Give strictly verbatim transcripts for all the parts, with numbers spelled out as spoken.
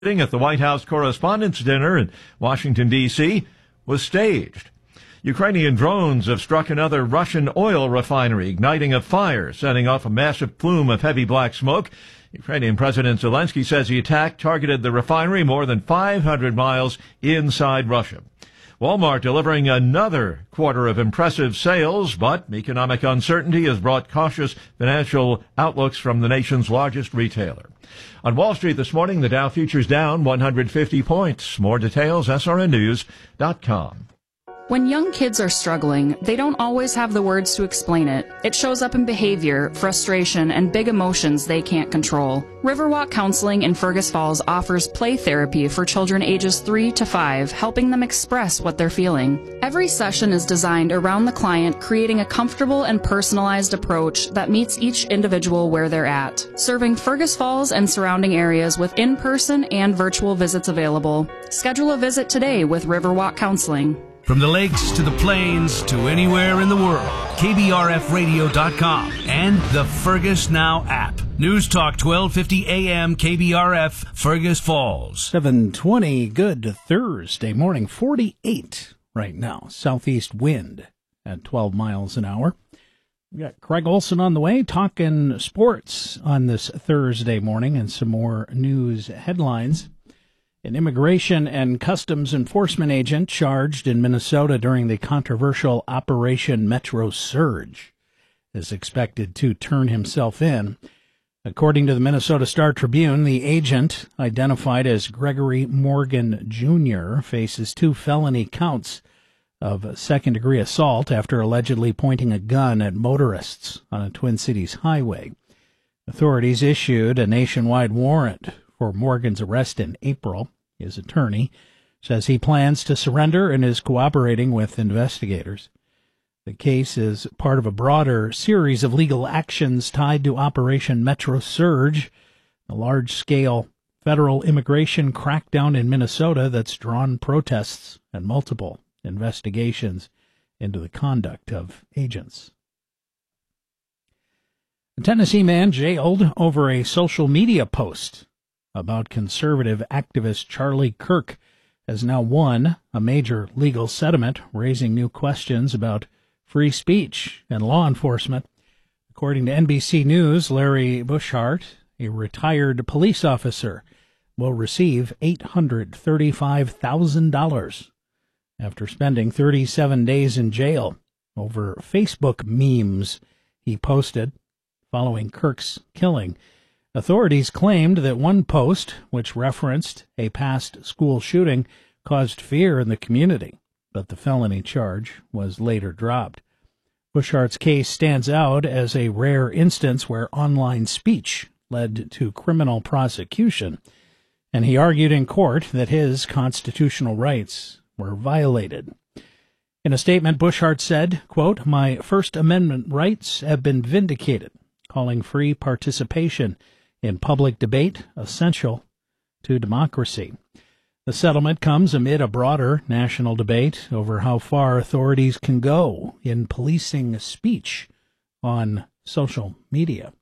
at the White House Correspondents' Dinner in Washington, D C was staged. Ukrainian drones have struck another Russian oil refinery, igniting a fire, setting off a massive plume of heavy black smoke. Ukrainian President Zelensky says the attack targeted the refinery more than five hundred miles inside Russia. Walmart delivering another quarter of impressive sales, but economic uncertainty has brought cautious financial outlooks from the nation's largest retailer. On Wall Street this morning, the Dow futures down one hundred fifty points. More details, S R N news dot com. When young kids are struggling, they don't always have the words to explain it. It shows up in behavior, frustration, and big emotions they can't control. Riverwalk Counseling in Fergus Falls offers play therapy for children ages three to five, helping them express what they're feeling. Every session is designed around the client, creating a comfortable and personalized approach that meets each individual where they're at. Serving Fergus Falls and surrounding areas with in-person and virtual visits available. Schedule a visit today with Riverwalk Counseling. From the lakes to the plains to anywhere in the world, K B R F radio dot com and the Fergus Now app. News Talk twelve fifty A M K B R F, Fergus Falls. seven twenty, good Thursday morning, forty-eight right now. Southeast wind at twelve miles an hour. We got Craig Olson on the way, talking sports on this Thursday morning and some more news headlines. An immigration and customs enforcement agent charged in Minnesota during the controversial Operation Metro Surge is expected to turn himself in. According to the Minnesota Star Tribune, the agent, identified as Gregory Morgan Junior, faces two felony counts of second-degree assault after allegedly pointing a gun at motorists on a Twin Cities highway. Authorities issued a nationwide warrant for Morgan's arrest in April. His attorney says he plans to surrender and is cooperating with investigators. The case is part of a broader series of legal actions tied to Operation Metro Surge, a large-scale federal immigration crackdown in Minnesota that's drawn protests and multiple investigations into the conduct of agents. A Tennessee man jailed over a social media post about conservative activist Charlie Kirk has now won a major legal settlement, raising new questions about free speech and law enforcement. According to N B C News, Larry Bushart, a retired police officer, will receive eight hundred thirty-five thousand dollars after spending thirty-seven days in jail over Facebook memes he posted following Kirk's killing. Authorities claimed that one post, which referenced a past school shooting, caused fear in the community, but the felony charge was later dropped. Bushart's case stands out as a rare instance where online speech led to criminal prosecution, and he argued in court that his constitutional rights were violated. In a statement, Bushart said, quote, "My First Amendment rights have been vindicated," calling free participation in public debate essential to democracy. The settlement comes amid a broader national debate over how far authorities can go in policing speech on social media.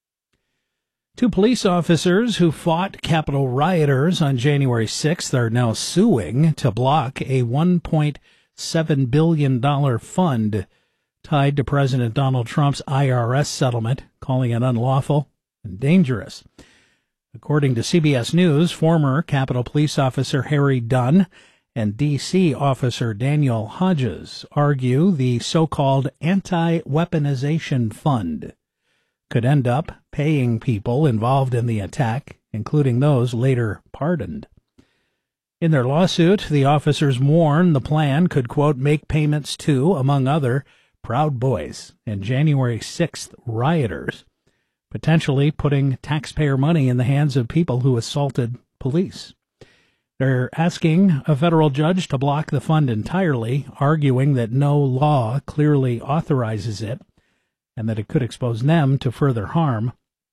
Two police officers who fought Capitol rioters on January sixth are now suing to block a one point seven billion dollars fund tied to President Donald Trump's I R S settlement, calling it unlawful and dangerous. According to C B S News, former Capitol Police Officer Harry Dunn and D C Officer Daniel Hodges argue the so-called Anti-Weaponization Fund could end up paying people involved in the attack, including those later pardoned. In their lawsuit, the officers warn the plan could, quote, make payments to, among other, Proud Boys and January sixth rioters, potentially putting taxpayer money in the hands of people who assaulted police. They're asking a federal judge to block the fund entirely, arguing that no law clearly authorizes it and that it could expose them to further harm.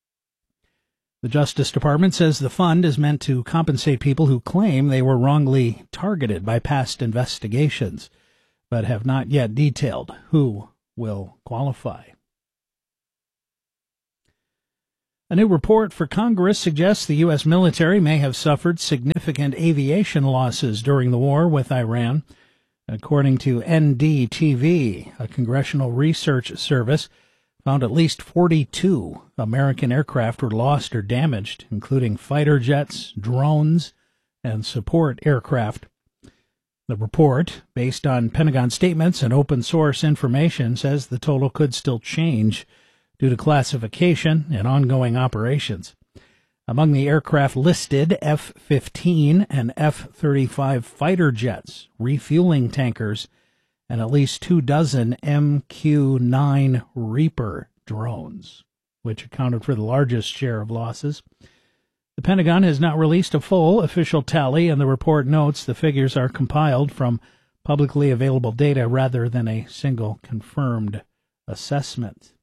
The Justice Department says the fund is meant to compensate people who claim they were wrongly targeted by past investigations, but have not yet detailed who will qualify. A new report for Congress suggests the U S military may have suffered significant aviation losses during the war with Iran. According to N D T V, a congressional research service found at least forty-two American aircraft were lost or damaged, including fighter jets, drones, and support aircraft. The report, based on Pentagon statements and open source information, says the total could still change due to classification and ongoing operations. Among the aircraft listed, F fifteen and F thirty-five fighter jets, refueling tankers, and at least two dozen M Q nine Reaper drones, which accounted for the largest share of losses. The Pentagon has not released a full official tally, and the report notes the figures are compiled from publicly available data rather than a single confirmed assessment.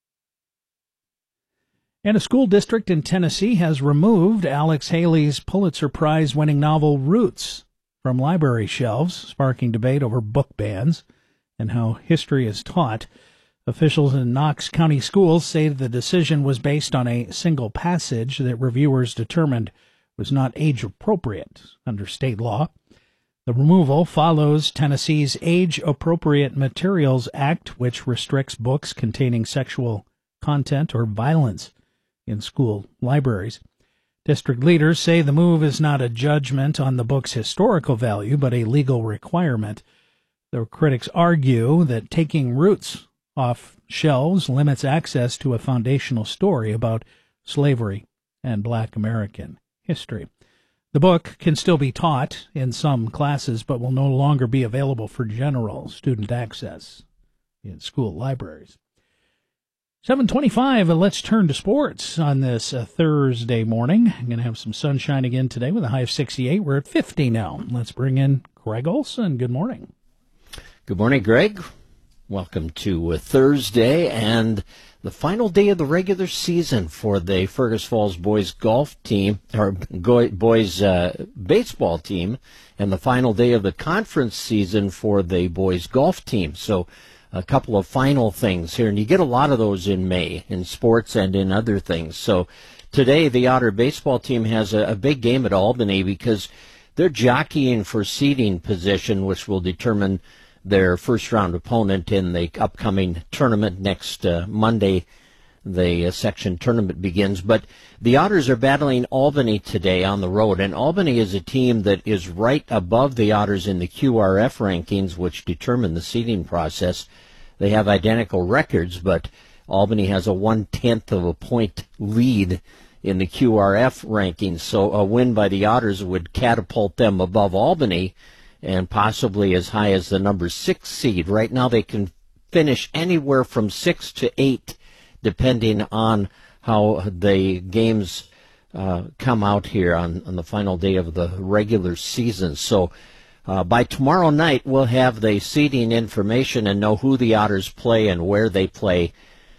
And a school district in Tennessee has removed Alex Haley's Pulitzer Prize-winning novel Roots from library shelves, sparking debate over book bans and how history is taught. Officials in Knox County Schools say the decision was based on a single passage that reviewers determined was not age-appropriate under state law. The removal follows Tennessee's Age-Appropriate Materials Act, which restricts books containing sexual content or violence in school libraries. District leaders say the move is not a judgment on the book's historical value, but a legal requirement. The critics argue that taking Roots off shelves limits access to a foundational story about slavery and Black American history. The book can still be taught in some classes, but will no longer be available for general student access in school libraries. seven twenty-five, let's turn to sports on this uh, Thursday morning. I'm going to have some sunshine again today with a high of sixty-eight. We're at fifty now. Let's bring in Greg Olson. Good morning. Good morning, Greg. Welcome to uh, Thursday and the final day of the regular season for the Fergus Falls boys golf team, or go- boys uh, baseball team, and the final day of the conference season for the boys golf team. So a couple of final things here, and you get a lot of those in May in sports and in other things. So today the Otter baseball team has a, a big game at Albany because they're jockeying for seeding position, which will determine their first-round opponent in the upcoming tournament next uh, Monday. The uh, section tournament begins. But the Otters are battling Albany today on the road, and Albany is a team that is right above the Otters in the Q R F rankings, which determine the seeding process. They have identical records, but Albany has a one-tenth of a point lead in the Q R F rankings, so a win by the Otters would catapult them above Albany and possibly as high as the number six seed. Right now they can finish anywhere from six to eight, depending on how the games uh, come out here on, on the final day of the regular season. So uh, by tomorrow night, we'll have the seeding information and know who the Otters play and where they play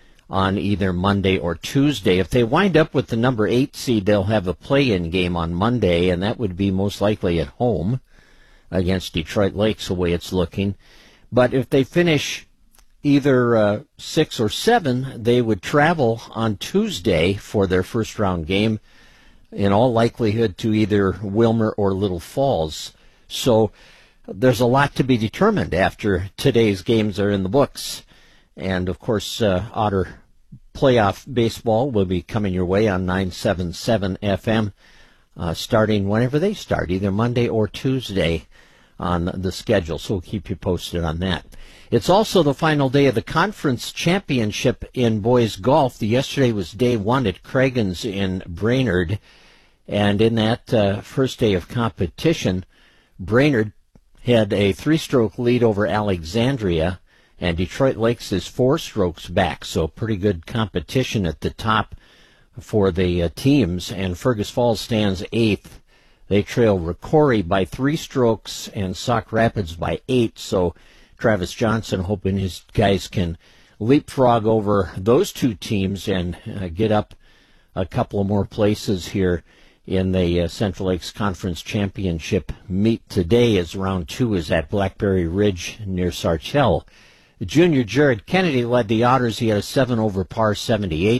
on either Monday or Tuesday. If they wind up with the number eight seed, they'll have a play-in game on Monday, and that would be most likely at home against Detroit Lakes, the way it's looking. But if they finish either uh, six or seven, they would travel on Tuesday for their first round game, in all likelihood to either Wilmer or Little Falls. So there's a lot to be determined after today's games are in the books. And, of course, uh, Otter playoff baseball will be coming your way on nine seventy-seven F M, uh, starting whenever they start, either Monday or Tuesday on the schedule. So we'll keep you posted on that. It's also the final day of the conference championship in boys golf. The yesterday was day one at Craigan's in Brainerd. And in that uh, first day of competition, Brainerd had a three-stroke lead over Alexandria, and Detroit Lakes is four strokes back. So pretty good competition at the top for the uh, teams. And Fergus Falls stands eighth. They trail Ricori by three strokes and Sauk Rapids by eight. So Travis Johnson hoping his guys can leapfrog over those two teams and uh, get up a couple of more places here in the uh, Central Lakes Conference Championship meet today, as round two is at Blackberry Ridge near Sartell. The junior Jared Kennedy led the Otters. He had a seven over par seventy-eight.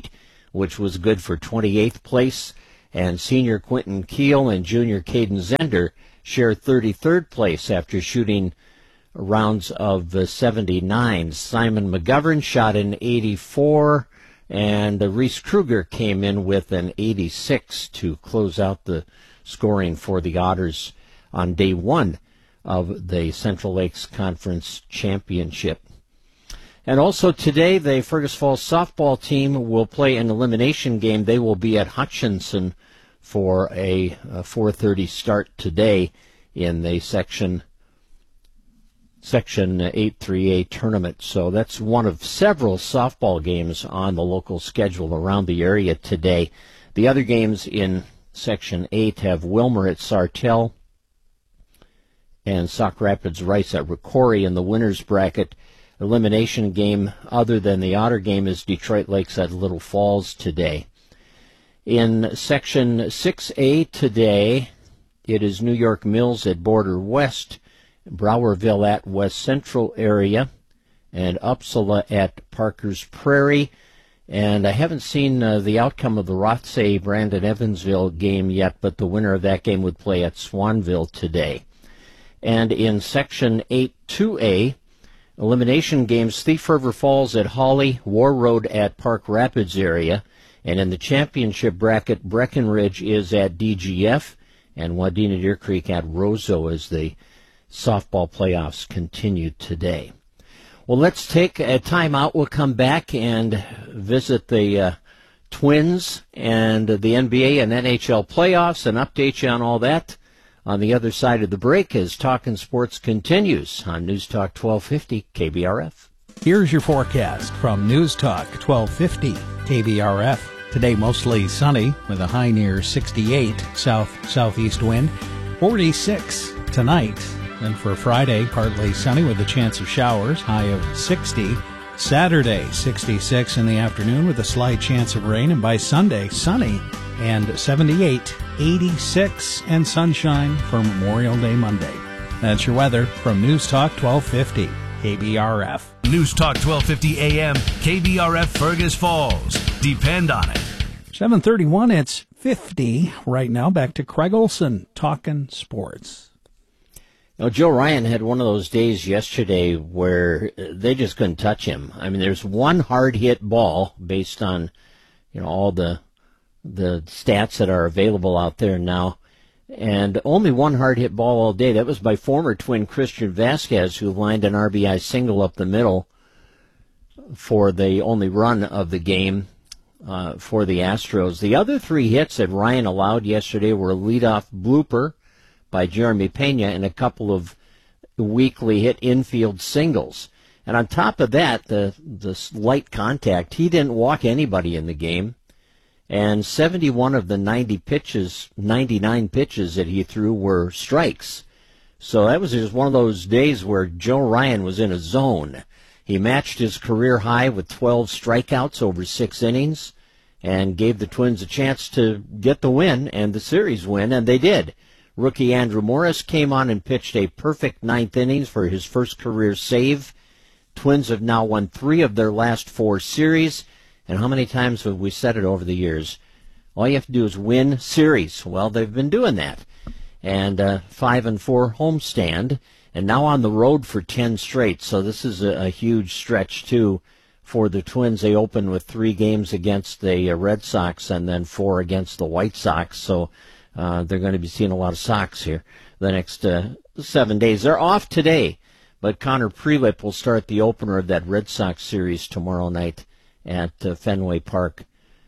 which was good for twenty-eighth place, and senior Quentin Keel and junior Caden Zender share thirty-third place after shooting rounds of uh, seventy-nine. Simon McGovern shot an eighty-four, and uh, Reese Kruger came in with an eighty-six to close out the scoring for the Otters on day one of the Central Lakes Conference Championship. And also today, the Fergus Falls softball team will play an elimination game. They will be at Hutchinson for a, a four thirty start today in the section Section eight three A tournament. So that's one of several softball games on the local schedule around the area today. The other games in Section eight have Wilmer at Sartell and Sauk Rapids Rice at Ricori in the winners bracket. Elimination game other than the Otter game is Detroit Lakes at Little Falls today. In Section six A today, it is New York Mills at Border West, Browerville at West Central area, and Uppsala at Parker's Prairie. And I haven't seen uh, the outcome of the Rothsay Brandon Evansville game yet, but the winner of that game would play at Swanville today. And in Section eight two A, elimination games, Thief River Falls at Holly, War Road at Park Rapids area, and in the championship bracket, Breckenridge is at D G F, and Wadena Deer Creek at Roseau as the softball playoffs continue today. Well, let's take a time out. We'll come back and visit the uh, Twins and the N B A and N H L playoffs and update you on all that on the other side of the break as Talkin' Sports continues on News Talk twelve fifty K B R F. Here's your forecast from News Talk twelve fifty K B R F. Today mostly sunny with a high near sixty-eight, south-southeast wind, forty-six tonight. And for Friday, partly sunny with a chance of showers, high of sixty. Saturday, sixty-six in the afternoon with a slight chance of rain. And by Sunday, sunny and seventy-eight, eighty-six, and sunshine for Memorial Day Monday. That's your weather from News Talk twelve fifty K B R F. News Talk twelve fifty A M, K B R F Fergus Falls. Depend on it. seven thirty-one, it's fifty right now. Back to Craig Olson, Talkin' Sports. Now, Joe Ryan had one of those days yesterday where they just couldn't touch him. I mean, there's one hard hit ball based on, you know, all the the stats that are available out there now, and only one hard hit ball all day. That was by former Twin Christian Vasquez, who lined an R B I single up the middle for the only run of the game uh, for the Astros. The other three hits that Ryan allowed yesterday were a leadoff blooper by Jeremy Pena and a couple of weakly hit infield singles. And on top of that, the the light contact, he didn't walk anybody in the game. And seventy-one of the ninety pitches, ninety-nine pitches that he threw were strikes. So that was just one of those days where Joe Ryan was in a zone. He matched his career high with twelve strikeouts over six innings and gave the Twins a chance to get the win and the series win, and they did. Rookie Andrew Morris came on and pitched a perfect ninth innings for his first career save. Twins have now won three of their last four series. And how many times have we said it over the years? All you have to do is win series. Well, they've been doing that. And uh, five and four homestand, and now on the road for ten straight. So this is a, a huge stretch, too, for the Twins. They opened with three games against the uh, Red Sox and then four against the White Sox. So Uh, they're going to be seeing a lot of Sox here the next uh, seven days. They're off today, but Connor Prelip will start the opener of that Red Sox series tomorrow night at uh, Fenway Park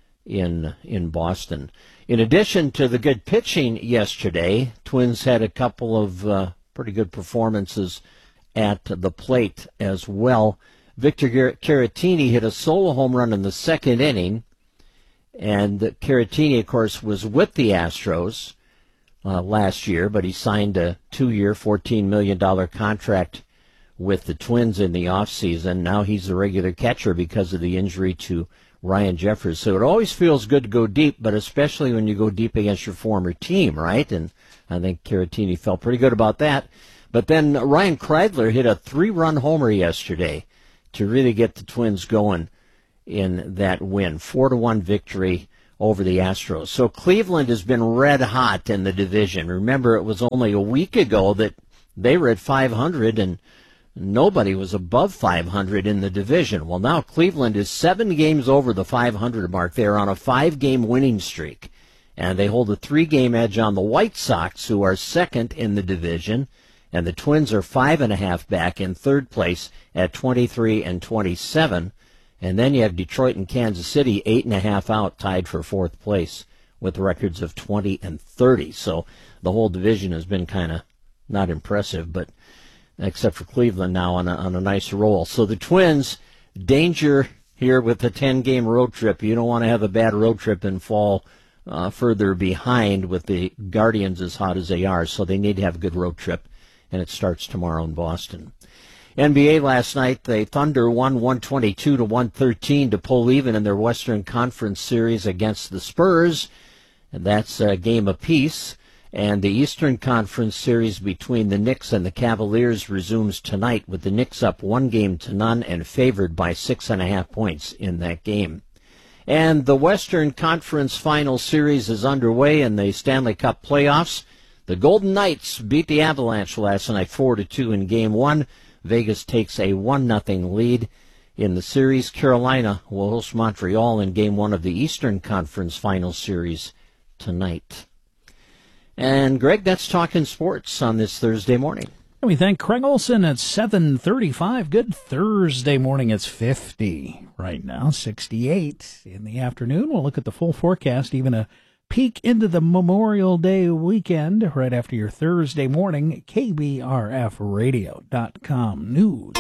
in in Boston. In addition to the good pitching yesterday, Twins had a couple of uh, pretty good performances at the plate as well. Victor Caratini hit a solo home run in the second inning. And Caratini, of course, was with the Astros uh, last year, but he signed a two-year, fourteen million dollars contract with the Twins in the offseason. Now he's the regular catcher because of the injury to Ryan Jeffers. So it always feels good to go deep, but especially when you go deep against your former team, right? And I think Caratini felt pretty good about that. But then Ryan Kreidler hit a three-run homer yesterday to really get the Twins going in that win, four to one victory over the Astros. So Cleveland has been red hot in the division. Remember, it was only a week ago that they were at five hundred and nobody was above five hundred in the division. Well, now Cleveland is seven games over the five hundred mark. They're on a five-game winning streak, and they hold a three-game edge on the White Sox, who are second in the division, and the Twins are five and a half back in third place at twenty-three and twenty-seven. And then you have Detroit and Kansas City, eight and a half out, tied for fourth place with records of twenty and thirty. So the whole division has been kind of not impressive, but except for Cleveland now on a, on a nice roll. So the Twins, danger here with the ten-game road trip. You don't want to have a bad road trip and fall uh, further behind with the Guardians as hot as they are. So they need to have a good road trip, and it starts tomorrow in Boston. N B A last night, the Thunder won one twenty-two to one thirteen to pull even in their Western Conference series against the Spurs, and that's a game apiece. And the Eastern Conference series between the Knicks and the Cavaliers resumes tonight, with the Knicks up one game to none and favored by six and a half points in that game. And the Western Conference final series is underway in the Stanley Cup playoffs. The Golden Knights beat the Avalanche last night four to two in game one. Vegas takes a one nothing lead in the series. Carolina will host Montreal in game one of the Eastern Conference final series tonight. And, Greg, that's Talking Sports on this Thursday morning. We thank Craig Olson at seven thirty-five. Good Thursday morning. It's fifty right now, sixty-eight in the afternoon. We'll look at the full forecast, even a peek into the Memorial Day weekend right after your Thursday morning K B R F radio dot com news.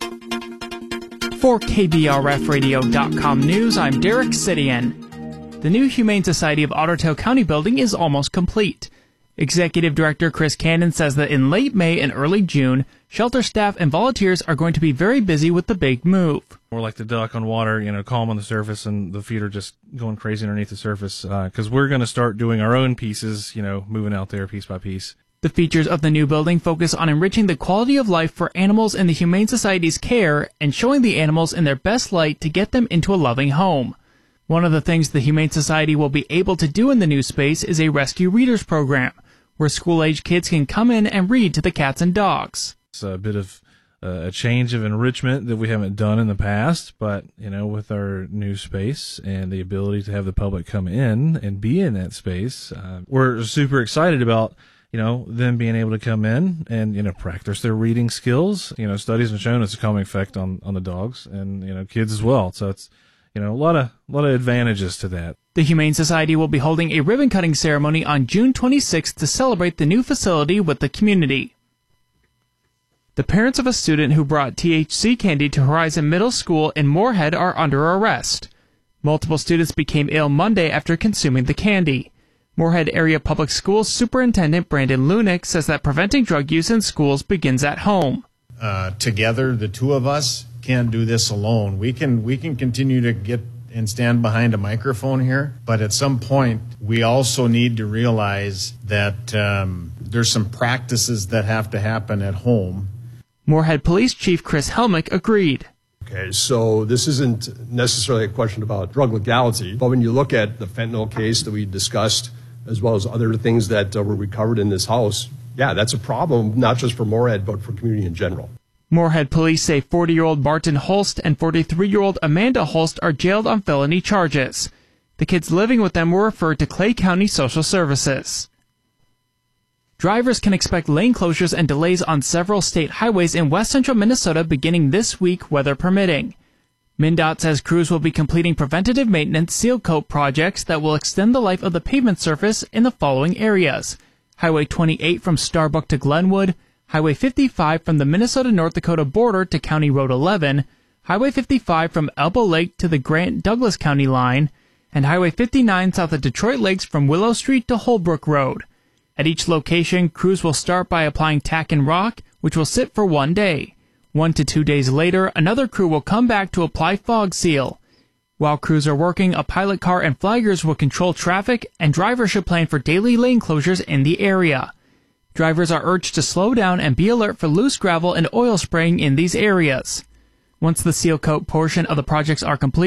For K B R F radio dot com news, I'm Derek Sidian. The new Humane Society of Ottertail County building is almost complete. Executive Director Chris Cannon says that in late May and early June, shelter staff and volunteers are going to be very busy with the big move. We're like the duck on water, you know, calm on the surface, and the feet are just going crazy underneath the surface, because uh, we're going to start doing our own pieces, you know, moving out there piece by piece. The features of the new building focus on enriching the quality of life for animals in the Humane Society's care and showing the animals in their best light to get them into a loving home. One of the things the Humane Society will be able to do in the new space is a rescue readers program, where school-age kids can come in and read to the cats and dogs. It's a bit of uh, a change of enrichment that we haven't done in the past, but, you know, with our new space and the ability to have the public come in and be in that space, uh, we're super excited about, you know, them being able to come in and, you know, practice their reading skills. You know, studies have shown it's a calming effect on, on the dogs and, you know, kids as well. So it's, you know, a lot of, a lot of advantages to that. The Humane Society will be holding a ribbon-cutting ceremony on June twenty-sixth to celebrate the new facility with the community. The parents of a student who brought T H C candy to Horizon Middle School in Moorhead are under arrest. Multiple students became ill Monday after consuming the candy. Moorhead Area Public Schools Superintendent Brandon Lunick says that preventing drug use in schools begins at home. Uh, together, the two of us can't do this alone. We can we can continue to get and stand behind a microphone here, but at some point we also need to realize that um, there's some practices that have to happen at home. Moorhead Police Chief Chris Helmick agreed. Okay, so this isn't necessarily a question about drug legality, but when you look at the fentanyl case that we discussed, as well as other things that uh, were recovered in this house, yeah, that's a problem, not just for Moorhead, but for community in general. Moorhead police say forty-year-old Barton Holst and forty-three-year-old Amanda Holst are jailed on felony charges. The kids living with them were referred to Clay County Social Services. Drivers can expect lane closures and delays on several state highways in west central Minnesota beginning this week, weather permitting. MnDOT says crews will be completing preventative maintenance seal coat projects that will extend the life of the pavement surface in the following areas: Highway twenty-eight from Starbuck to Glenwood, Highway fifty-five from the Minnesota-North Dakota border to County Road eleven, Highway fifty-five from Elbow Lake to the Grant-Douglas County line, and Highway fifty-nine south of Detroit Lakes from Willow Street to Holbrook Road. At each location, crews will start by applying tack and rock, which will sit for one day. One to two days later, another crew will come back to apply fog seal. While crews are working, a pilot car and flaggers will control traffic, and drivers should plan for daily lane closures in the area. Drivers are urged to slow down and be alert for loose gravel and oil spraying in these areas. Once the seal coat portion of the projects are complete,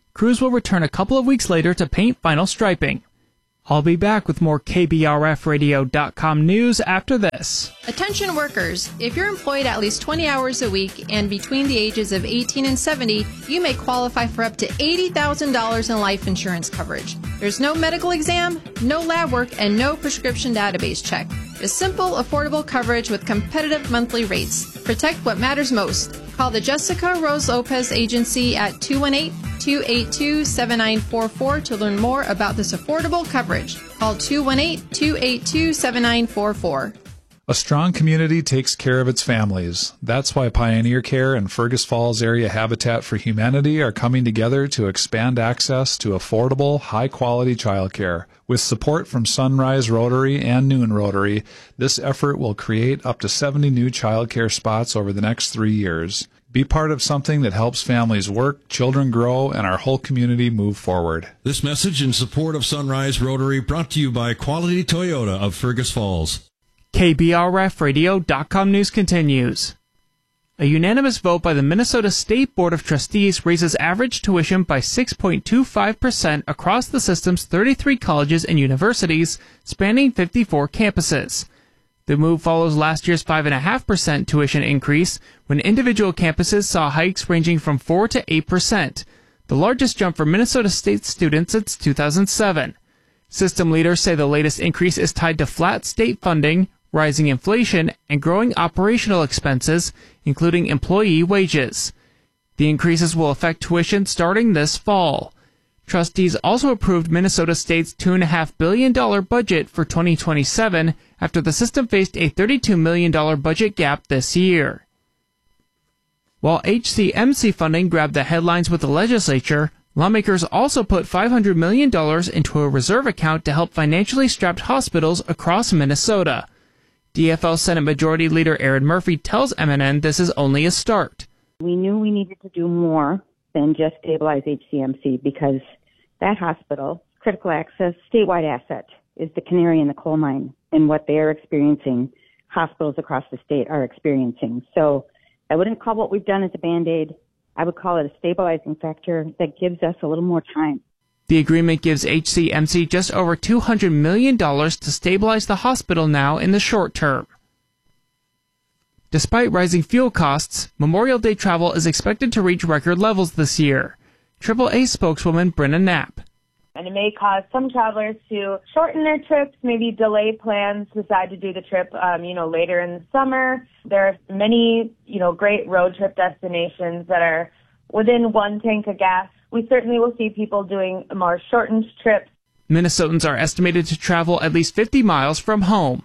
Crews will return a couple of weeks later to paint final striping. I'll be back with more K B R F radio dot com news after this. Attention workers, if you're employed at least twenty hours a week and between the ages of eighteen and seventy, you may qualify for up to eighty thousand dollars in life insurance coverage. There's no medical exam, no lab work, and no prescription database check. It's simple, affordable coverage with competitive monthly rates. Protect what matters most. Call the Jessica Rose Lopez Agency at two one eight, two eight two, seven nine four four to learn more about this affordable coverage. Call two one eight, two eight two, seven nine four four. A strong community takes care of its families. That's why Pioneer Care and Fergus Falls Area Habitat for Humanity are coming together to expand access to affordable, high-quality childcare. With support from Sunrise Rotary and Noon Rotary, this effort will create up to seventy new childcare spots over the next three years. Be part of something that helps families work, children grow, and our whole community move forward. This message in support of Sunrise Rotary brought to you by Quality Toyota of Fergus Falls. K B R F radio dot com news continues. A unanimous vote by the Minnesota State Board of Trustees raises average tuition by six point two five percent across the system's thirty-three colleges and universities, spanning fifty-four campuses. The move follows last year's five point five percent tuition increase, when individual campuses saw hikes ranging from four to eight percent, the largest jump for Minnesota State students since two thousand seven. System leaders say the latest increase is tied to flat state funding, rising inflation, and growing operational expenses, including employee wages. The increases will affect tuition starting this fall. Trustees also approved Minnesota State's two point five billion dollars budget for twenty twenty-seven after the system faced a thirty-two million dollars budget gap this year. While H C M C funding grabbed the headlines with the legislature, lawmakers also put five hundred million dollars into a reserve account to help financially strapped hospitals across Minnesota. D F L Senate Majority Leader Erin Murphy tells M N N this is only a start. We knew we needed to do more than just stabilize H C M C because that hospital, critical access, statewide asset, is the canary in the coal mine in what they are experiencing, hospitals across the state are experiencing. So I wouldn't call what we've done as a Band-Aid. I would call it a stabilizing factor that gives us a little more time. The agreement gives H C M C just over two hundred million dollars to stabilize the hospital now in the short term. Despite rising fuel costs, Memorial Day travel is expected to reach record levels this year. triple A spokeswoman Brenna Knapp. And it may cause some travelers to shorten their trips, maybe delay plans, decide to do the trip, um, you know, later in the summer. There are many, you know, great road trip destinations that are within one tank of gas. We certainly will see people doing more shortened trips. Minnesotans are estimated to travel at least fifty miles from home.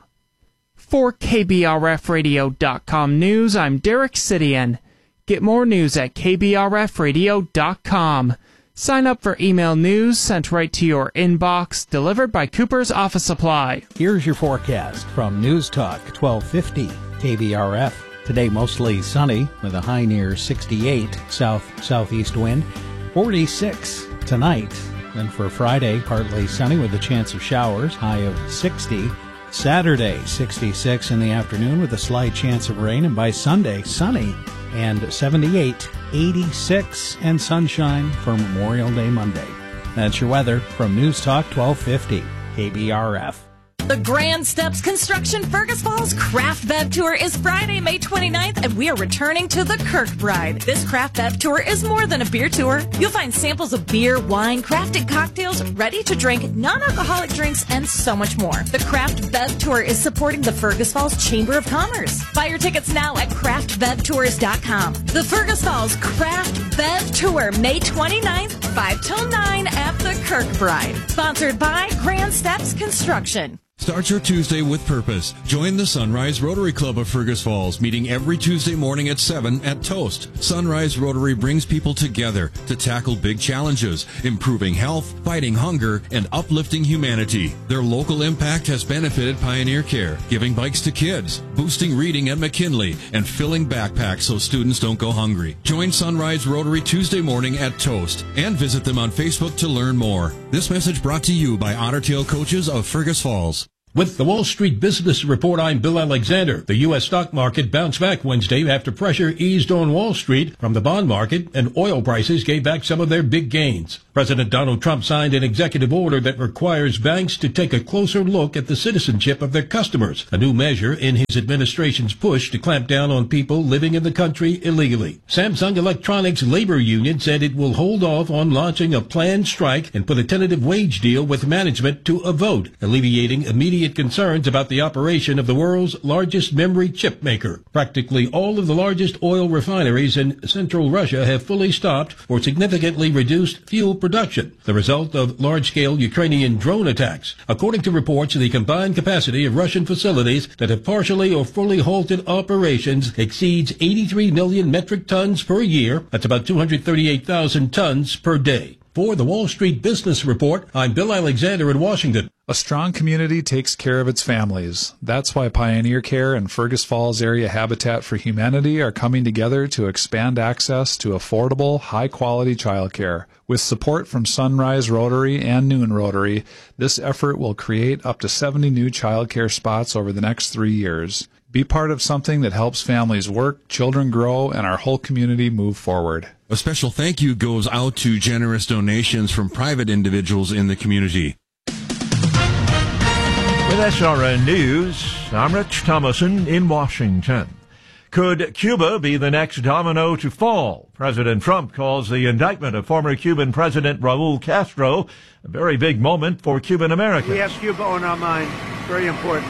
For K B R F radio dot com news, I'm Derek Sidian. Get more news at K B R F radio dot com. Sign up for email news sent right to your inbox, delivered by Cooper's Office Supply. Here's your forecast from News Talk twelve fifty K B R F. Today mostly sunny with a high near sixty-eight, south-southeast wind. forty-six tonight. Then for Friday, partly sunny with a chance of showers, high of sixty. Saturday, sixty-six in the afternoon with a slight chance of rain. And by Sunday, sunny and seventy-eight, eighty-six, and sunshine for Memorial Day Monday. That's your weather from News Talk twelve fifty K B R F. The Grand Steps Construction Fergus Falls Craft Bev Tour is Friday, May twenty-ninth, and we are returning to the Kirkbride. This Craft Bev Tour is more than a beer tour. You'll find samples of beer, wine, crafted cocktails, ready-to-drink, non-alcoholic drinks, and so much more. The Craft Bev Tour is supporting the Fergus Falls Chamber of Commerce. Buy your tickets now at craft bev tours dot com. The Fergus Falls Craft Bev Tour, May twenty-ninth, five till nine at the Kirkbride. Sponsored by Grand Steps Construction. Start your Tuesday with purpose. Join the Sunrise Rotary Club of Fergus Falls, meeting every Tuesday morning at seven at Toast. Sunrise Rotary brings people together to tackle big challenges, improving health, fighting hunger, and uplifting humanity. Their local impact has benefited Pioneer Care, giving bikes to kids, boosting reading at McKinley, and filling backpacks so students don't go hungry. Join Sunrise Rotary Tuesday morning at Toast and visit them on Facebook to learn more. This message brought to you by Otter Tail Coaches of Fergus Falls. With the Wall Street Business Report, I'm Bill Alexander. The U S stock market bounced back Wednesday after pressure eased on Wall Street from the bond market, and oil prices gave back some of their big gains. President Donald Trump signed an executive order that requires banks to take a closer look at the citizenship of their customers, a new measure in his administration's push to clamp down on people living in the country illegally. Samsung Electronics labor union said it will hold off on launching a planned strike and put a tentative wage deal with management to a vote, alleviating immediate concerns about the operation of the world's largest memory chip maker. Practically all of the largest oil refineries in central Russia have fully stopped or significantly reduced fuel production, the result of large-scale Ukrainian drone attacks. According to reports, the combined capacity of Russian facilities that have partially or fully halted operations exceeds eighty-three million metric tons per year. That's about two hundred thirty-eight thousand tons per day. For the Wall Street Business Report, I'm Bill Alexander in Washington. A strong community takes care of its families. That's why Pioneer Care and Fergus Falls Area Habitat for Humanity are coming together to expand access to affordable, high-quality childcare. With support from Sunrise Rotary and Noon Rotary, this effort will create up to seventy new childcare spots over the next three years. Be part of something that helps families work, children grow, and our whole community move forward. A special thank you goes out to generous donations from private individuals in the community. With S R N News, I'm Rich Thomason in Washington. Could Cuba be the next domino to fall? President Trump calls the indictment of former Cuban President Raul Castro a very big moment for Cuban Americans. We have Cuba on our mind. Very important.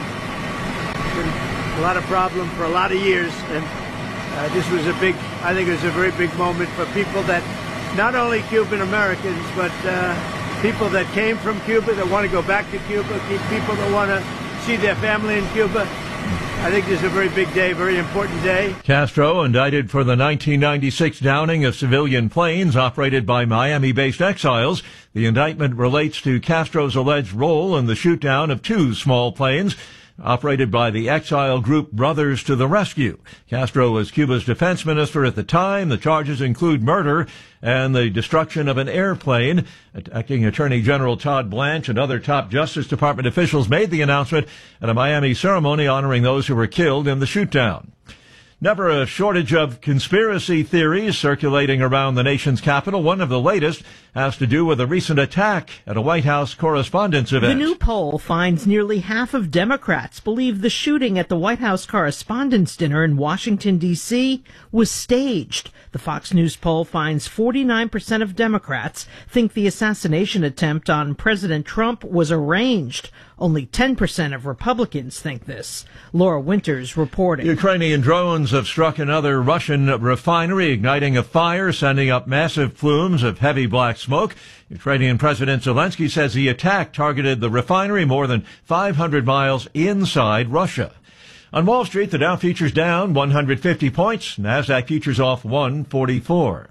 Been a lot of problem for a lot of years, and uh, this was a big, I think it was a very big moment for people that, not only Cuban Americans, but uh, people that came from Cuba, that want to go back to Cuba, people that want to see their family in Cuba. I think this is a very big day, very important day. Castro indicted for the nineteen ninety-six downing of civilian planes operated by Miami-based exiles. The indictment relates to Castro's alleged role in the shoot-down of two small planes operated by the exile group Brothers to the Rescue. Castro was Cuba's defense minister at the time. The charges include murder and the destruction of an airplane. Acting Attorney General Todd Blanche and other top Justice Department officials made the announcement at a Miami ceremony honoring those who were killed in the shoot-down. Never a shortage of conspiracy theories circulating around the nation's capital. One of the latest has to do with a recent attack at a White House Correspondents' event. The new poll finds nearly half of Democrats believe the shooting at the White House Correspondents' Dinner in Washington, D C was staged. The Fox News poll finds forty-nine percent of Democrats think the assassination attempt on President Trump was arranged. Only ten percent of Republicans think this. Laura Winters reporting. Ukrainian drones have struck another Russian refinery, igniting a fire, sending up massive plumes of heavy black smoke. Ukrainian President Zelensky says the attack targeted the refinery more than five hundred miles inside Russia. On Wall Street, the Dow futures down one hundred fifty points. NASDAQ futures off one forty-four.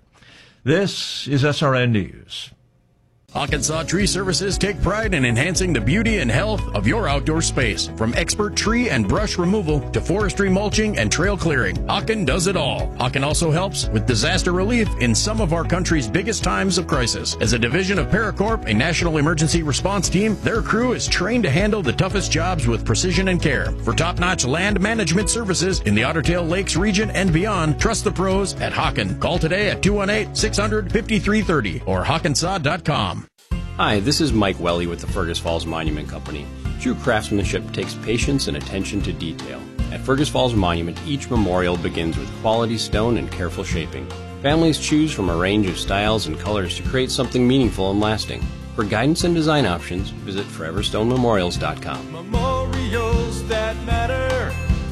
This is S R N News. Arkansas Tree Services take pride in enhancing the beauty and health of your outdoor space. From expert tree and brush removal to forestry mulching and trail clearing, Aachen does it all. Aachen also helps with disaster relief in some of our country's biggest times of crisis. As a division of Paracorp, a national emergency response team, their crew is trained to handle the toughest jobs with precision and care. For top-notch land management services in the Otter Tail Lakes region and beyond, trust the pros at Aachen. Call today at two one eight, six hundred, fifty-three thirty or hawkensaw dot com. Hi, this is Mike Welly with the Fergus Falls Monument Company. True craftsmanship takes patience and attention to detail. At Fergus Falls Monument, each memorial begins with quality stone and careful shaping. Families choose from a range of styles and colors to create something meaningful and lasting. For guidance and design options, visit forever stone memorials dot com. Memorials that matter.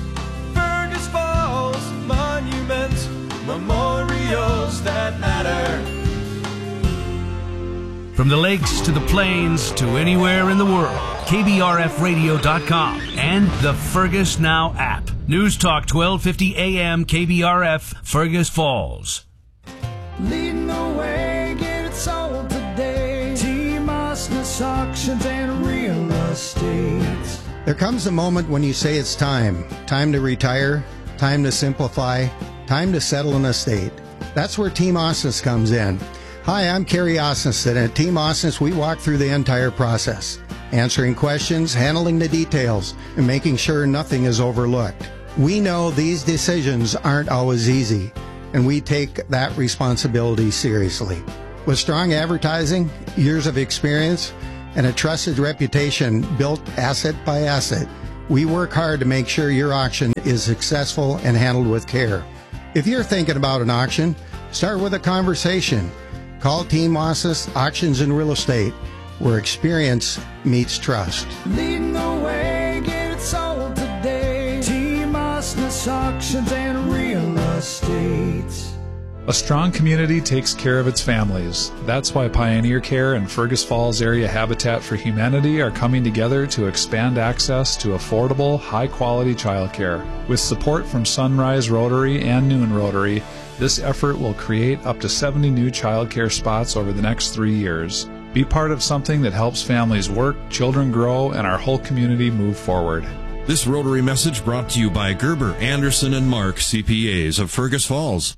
Fergus Falls Monument. Memorials that matter. From the lakes to the plains to anywhere in the world, K B R F radio dot com and the Fergus Now app. News Talk twelve fifty A M K B R F, Fergus Falls. Leading the way, get it sold today. Team Osnes Auctions and Real Estate. There comes a moment when you say it's time. Time to retire, time to simplify, time to settle an estate. That's where Team Osnes comes in. Hi, I'm Kerry Osnes, and at Team Osnes, we walk through the entire process. answering questions, handling the details, and making sure nothing is overlooked. We know these decisions aren't always easy, and we take that responsibility seriously. With strong advertising, years of experience, and a trusted reputation built asset by asset, we work hard to make sure your auction is successful and handled with care. If you're thinking about an auction, start with a conversation. Call Team Ossis Auctions and Real Estate, where experience meets trust. Leading the way, get it sold today. Team Ossis Auctions and Real Estate. A strong community takes care of its families. That's why Pioneer Care and Fergus Falls Area Habitat for Humanity are coming together to expand access to affordable, high-quality childcare. With support from Sunrise Rotary and Noon Rotary, this effort will create up to seventy new childcare spots over the next three years. Be part of something that helps families work, children grow, and our whole community move forward. This Rotary message brought to you by Gerber, Anderson, and Mark, C P As of Fergus Falls.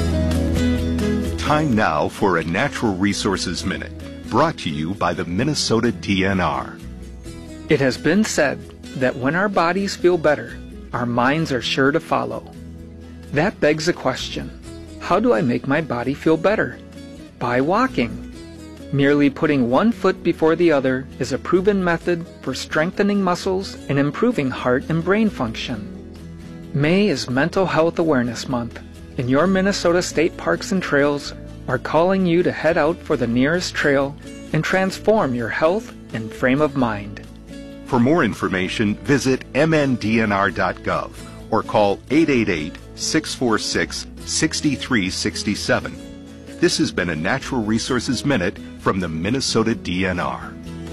Time now for a Natural Resources Minute, brought to you by the Minnesota D N R. It has been said that when our bodies feel better, our minds are sure to follow. That begs a question. How do I make my body feel better? By walking. Merely putting one foot before the other is a proven method for strengthening muscles and improving heart and brain function. May is Mental Health Awareness Month, and your Minnesota State Parks and Trails are calling you to head out for the nearest trail and transform your health and frame of mind. For more information, visit m n d n r dot gov or call eight eight eight, six four six, six three six seven. This has been a Natural Resources Minute from the Minnesota D N R.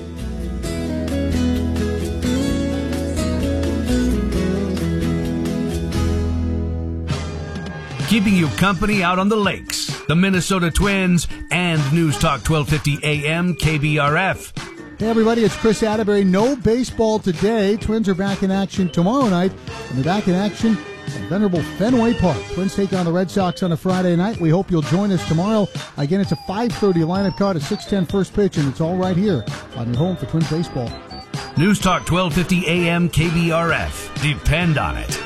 Keeping you company out on the lakes, the Minnesota Twins, and News Talk twelve fifty A M K B R F. Hey everybody, it's Chris Atterbury. No baseball today. Twins are back in action tomorrow night, and they're back in action at venerable Fenway Park. Twins take on the Red Sox on a Friday night. We hope you'll join us tomorrow. Again, it's a five thirty lineup card, a six ten first pitch, and it's all right here on your home for Twins baseball. News Talk twelve fifty A M K B R F. Depend on it.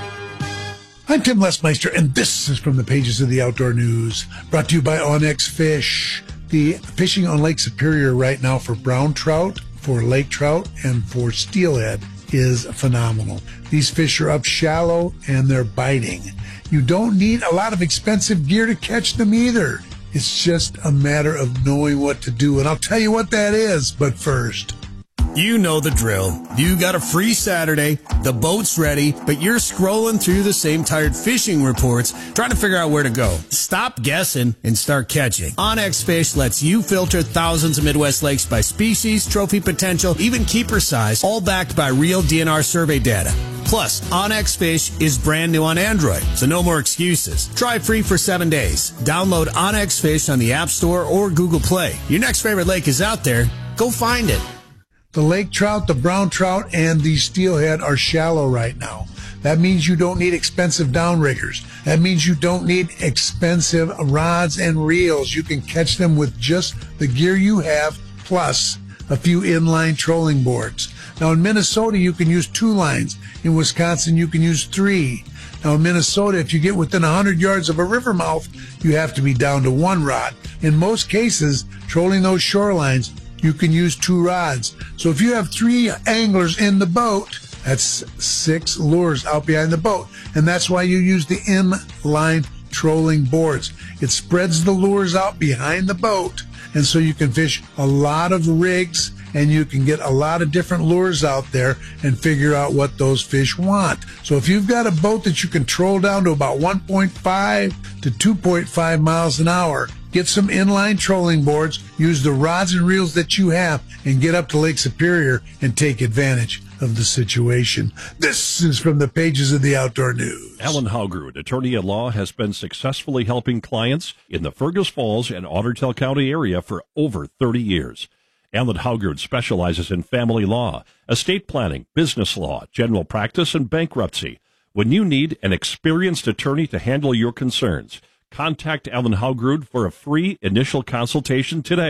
I'm Tim Lesmeister, and this is from the pages of the Outdoor News, brought to you by Onyx Fish. The fishing on Lake Superior right now for brown trout, for lake trout, and for steelhead is phenomenal. These fish are up shallow, and they're biting. You don't need a lot of expensive gear to catch them either. It's just a matter of knowing what to do, and I'll tell you what that is, but first... You know the drill. You got a free Saturday, the boat's ready, but you're scrolling through the same tired fishing reports, trying to figure out where to go. Stop guessing and start catching. Onyx Fish lets you filter thousands of Midwest lakes by species, trophy potential, even keeper size, all backed by real D N R survey data. Plus, Onyx Fish is brand new on Android, so no more excuses. Try free for seven days. Download Onyx Fish on the App Store or Google Play. Your next favorite lake is out there. Go find it. The lake trout, the brown trout, and the steelhead are shallow right now. That means you don't need expensive downriggers. That means you don't need expensive rods and reels. You can catch them with just the gear you have, plus a few inline trolling boards. Now in Minnesota, you can use two lines. In Wisconsin, you can use three. Now in Minnesota, if you get within one hundred yards of a river mouth, you have to be down to one rod. In most cases, trolling those shorelines, you can use two rods. So if you have three anglers in the boat, that's six lures out behind the boat. And that's why you use the inline trolling boards. It spreads the lures out behind the boat. And so you can fish a lot of rigs, and you can get a lot of different lures out there and figure out what those fish want. So if you've got a boat that you can troll down to about one point five to two point five miles an hour, get some inline trolling boards, use the rods and reels that you have, and get up to Lake Superior and take advantage of the situation. This is from the pages of the Outdoor News. Alan Haugrud, attorney at law, has been successfully helping clients in the Fergus Falls and Ottertail County area for over thirty years. Alan Haugrud specializes in family law, estate planning, business law, general practice, and bankruptcy. When you need an experienced attorney to handle your concerns, contact Alan Haugrud for a free initial consultation today.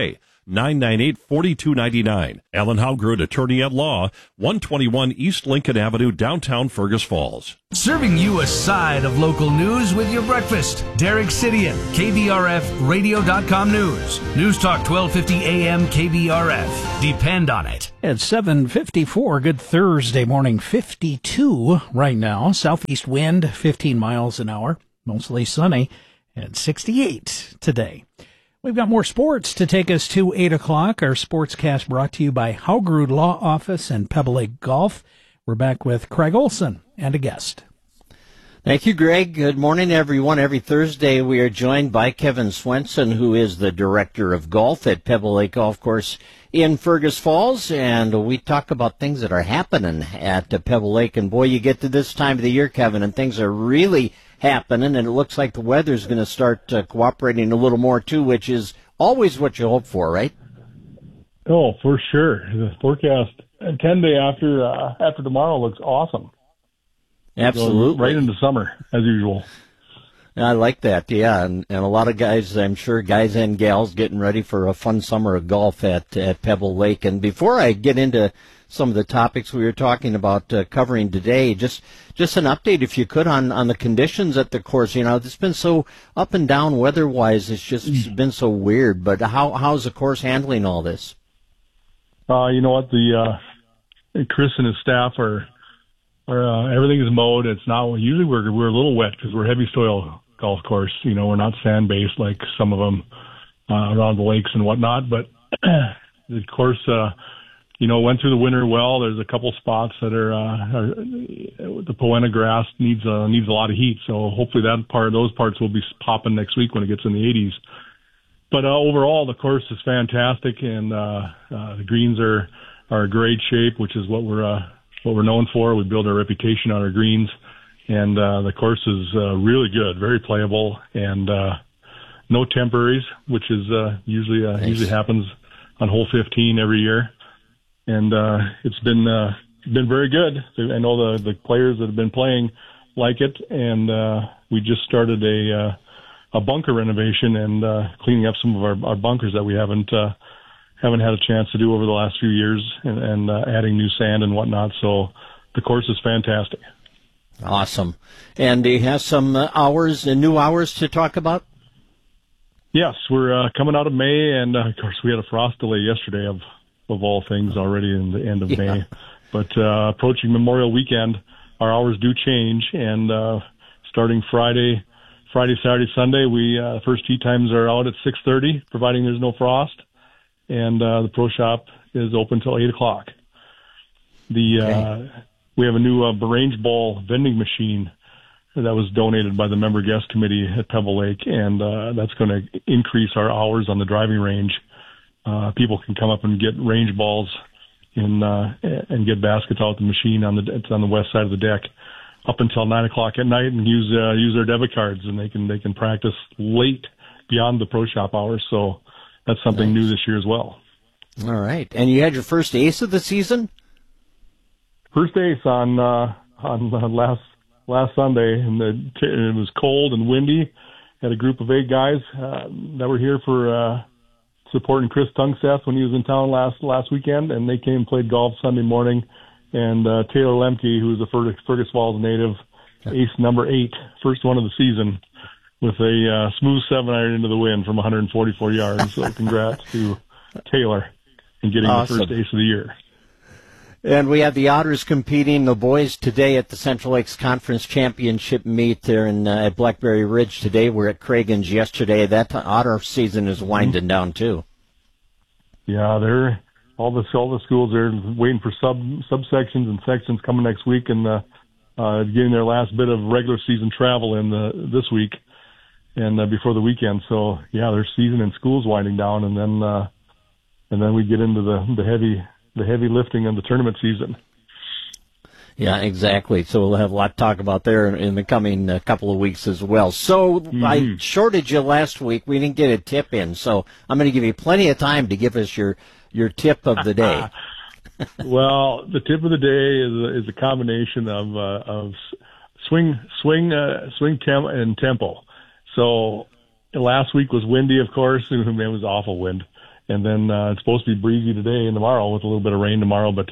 nine nine eight, four two nine nine. Alan Howgard, attorney at law, one twenty-one East Lincoln Avenue, downtown Fergus Falls. Serving you a side of local news with your breakfast. Derek Sidian, K B R F radio dot com News. News Talk twelve fifty A M K B R F. Depend on it. At seven fifty-four, good Thursday morning, fifty-two right now. Southeast wind, fifteen miles an hour. Mostly sunny, and sixty-eight today. We've got more sports to take us to eight o'clock. Our sportscast brought to you by Haugerud Law Office and Pebble Lake Golf. We're back with Craig Olson and a guest. Thank you, Greg. Good morning, everyone. Every Thursday, we are joined by Kevin Swenson, who is the director of golf at Pebble Lake Golf Course in Fergus Falls, and we talk about things that are happening at uh, Pebble Lake. And boy, you get to this time of the year, Kevin, and things are really happening, and it looks like the weather's going to start uh, cooperating a little more too, which is always what you hope for, right? Oh, for sure. The forecast ten day after uh, after tomorrow looks awesome. Absolutely, right into summer as usual. I like that, yeah, and, and a lot of guys, I'm sure, guys and gals getting ready for a fun summer of golf at at Pebble Lake. And before I get into some of the topics we were talking about uh, covering today, just just an update, if you could, on, on the conditions at the course. You know, it's been so up and down weather-wise, it's just mm. been so weird. But how how's the course handling all this? Uh, you know what, the uh, Chris and his staff are, are uh, everything is mowed. It's not, usually we're we're a little wet because we're heavy soil golf course. You know, we're not sand-based like some of them uh, around the lakes and whatnot. But the course, uh, you know, went through the winter well. There's a couple spots that are, uh, are the Poena grass needs uh, needs a lot of heat. So hopefully that part, those parts will be popping next week when it gets in the eighties. But uh, overall, the course is fantastic, and uh, uh, the greens are are great shape, which is what we're uh, what we're known for. We build our reputation on our greens, and uh, the course is uh, really good, very playable, and uh, no temporaries, which is uh, usually uh, nice. usually happens on hole fifteen every year, and uh, it's been uh, been very good. I know the the players that have been playing like it, and uh, we just started a. Uh, a bunker renovation and uh, cleaning up some of our, our bunkers that we haven't uh, haven't had a chance to do over the last few years, and, and uh, adding new sand and whatnot. So the course is fantastic. Awesome. And do you have some uh, hours, uh, new hours to talk about? Yes, we're uh, coming out of May, and uh, of course we had a frost delay yesterday of of all things already in the end of yeah. May. But uh, approaching Memorial Weekend, our hours do change, and uh, starting Friday. Friday, Saturday, Sunday, we uh, first tee times are out at six thirty, providing there's no frost, and uh, the pro shop is open till eight o'clock. The okay. uh, we have a new uh, range ball vending machine that was donated by the member guest committee at Pebble Lake, and uh, that's going to increase our hours on the driving range. Uh, people can come up and get range balls in uh, and get baskets out the machine on the it's on the west side of the deck. Up until nine o'clock at night, and use uh, use their debit cards, and they can they can practice late beyond the pro shop hours. So that's something nice. New this year as well. All right, and you had your first ace of the season. First ace on uh, on uh, last last Sunday, and the, it was cold and windy. Had a group of eight guys uh, that were here for uh, supporting Chris Tungseth when he was in town last last weekend, and they came and played golf Sunday morning. And uh, Taylor Lemke, who is a Fergus, Fergus Falls native, ace number eight, first one of the season, with a uh, smooth seven iron into the wind from one hundred forty-four yards. So congrats to Taylor in getting awesome. The first ace of the year. And we have the Otters competing, the boys today at the Central Lakes Conference Championship meet there in, uh, at Blackberry Ridge today. We're at Cragun's yesterday. That Otter season is winding mm-hmm. down too. Yeah, they're. All the all the schools are waiting for sub subsections and sections coming next week, and uh, uh, getting their last bit of regular season travel in the, this week and uh, before the weekend. So yeah, their season in school's winding down, and then uh, and then we get into the, the heavy the heavy lifting of the tournament season. Yeah, exactly. So we'll have a lot to talk about there in, in the coming uh, couple of weeks as well. So mm-hmm. I shorted you last week. We didn't get a tip in, so I'm going to give you plenty of time to give us your. Your tip of the day. Well, the tip of the day is a, is a combination of uh, of swing, swing, uh, swing temp and tempo. So last week was windy, of course. It was awful wind, And then uh, it's supposed to be breezy today and tomorrow with a little bit of rain tomorrow. But